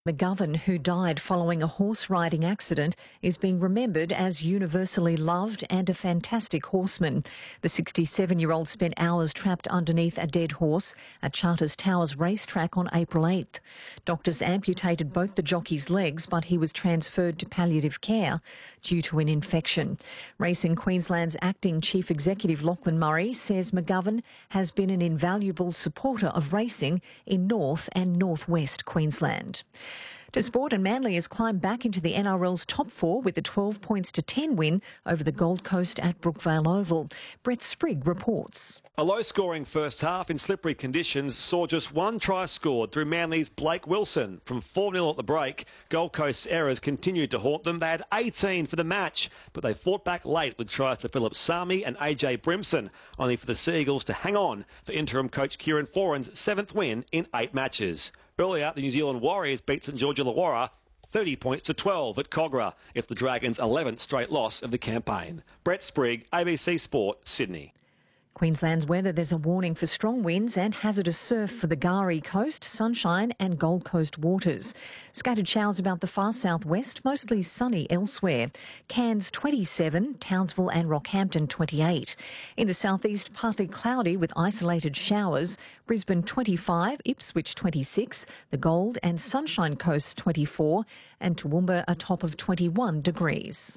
McGovern, who died following a horse riding accident, is being remembered as universally loved and a fantastic horseman. The 67-year-old spent hours trapped underneath a dead horse at Charters Towers racetrack on April 8th. Doctors amputated both the jockey's legs, but he was transferred to palliative care due to an infection. Racing Queensland's acting chief executive Lachlan Murray says McGovern has been an invaluable supporter of racing in North and Northwest Queensland. To sport, and Manly has climbed back into the NRL's top four with a 12 points to 10 win over the Gold Coast at Brookvale Oval. Brett Sprigg reports. A low-scoring first half in slippery conditions saw just one try scored through Manly's Blake Wilson. From 4-0 at the break, Gold Coast's errors continued to haunt them. They had 18 for the match, but they fought back late with tries to Philip Sami and AJ Brimson, only for the Seagulls to hang on for interim coach Kieran Foran's 7th win in 8 matches. Earlier, the New Zealand Warriors beat St George Illawarra 30 points to 12 at Cogra. It's the Dragons' 11th straight loss of the campaign. Brett Sprigg, ABC Sport, Sydney. Queensland's weather, there's a warning for strong winds and hazardous surf for the Gari Coast, Sunshine and Gold Coast waters. Scattered showers about the far southwest, mostly sunny elsewhere. Cairns 27, Townsville and Rockhampton 28. In the southeast, partly cloudy with isolated showers. Brisbane 25, Ipswich 26, the Gold and Sunshine Coast 24 and Toowoomba a top of 21 degrees.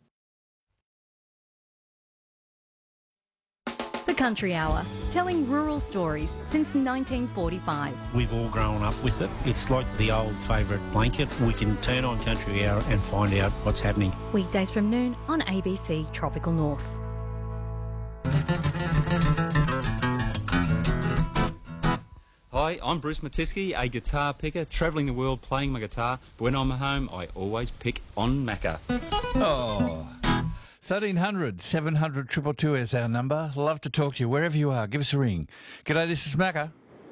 The Country Hour, telling rural stories since 1945. We've all grown up with it. It's like the old favourite blanket. We can turn on Country Hour and find out what's happening. Weekdays from noon on ABC Tropical North. Hi, I'm Bruce Matisky, a guitar picker, travelling the world playing my guitar. But when I'm at home, I always pick on Macca. Oh. 1300 700 222 is our number. Love to talk to you wherever you are. Give us a ring. G'day, this is Macca.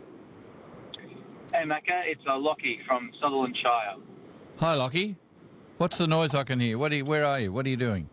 Hey Macca, it's Lockie from Sutherland Shire. Hi, Lockie. What's the noise I can hear? Where are you? What are you doing?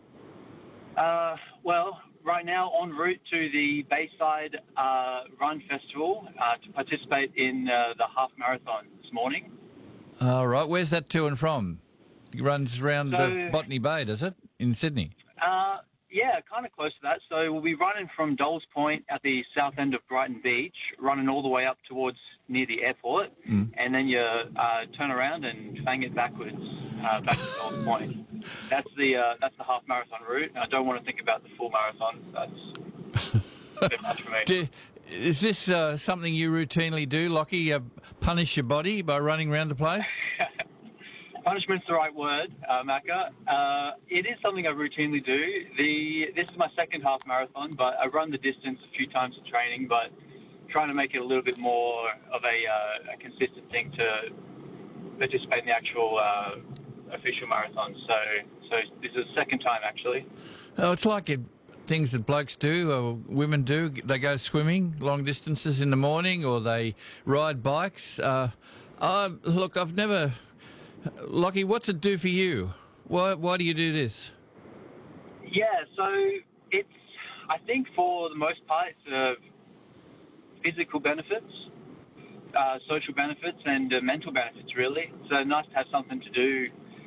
Well, right now en route to the Bayside Run Festival to participate in the half marathon this morning. All right. Where's that to and from? It runs around the Botany Bay, does it, in Sydney? Yeah, kind of close to that. So we'll be running from Dolls Point at the south end of Brighton Beach, running all the way up towards near the airport, and then you turn around and fang it backwards back to Dolls Point. That's the half marathon route. And I don't want to think about the full marathon. That's a bit much for me. Is this something you routinely do, Lockie? Punish your body by running around the place? Punishment's the right word, Macca. It is something I routinely do. This is my second half marathon, but I run the distance a few times in training, but trying to make it a little bit more of a consistent thing to participate in the actual official marathon. So this is the second time, actually. Oh, it's like things that blokes do or women do. They go swimming long distances in the morning or they ride bikes. Look, I've never... Lockie, what's it do for you? Why do you do this? Yeah, so I think for the most part, it's physical benefits, social benefits, and mental benefits, really. So nice to have something to do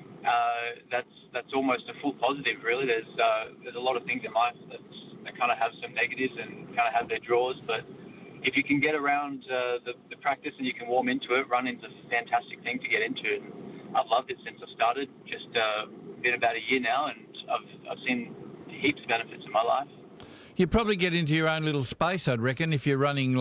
that's almost a full positive, really. There's a lot of things in life that kind of have some negatives and kind of have their draws, but if you can get around the practice and you can warm into it, running's a fantastic thing to get into. I've loved it since I started. Just been about a year now, and I've seen heaps of benefits in my life. You probably get into your own little space, I'd reckon, if you're running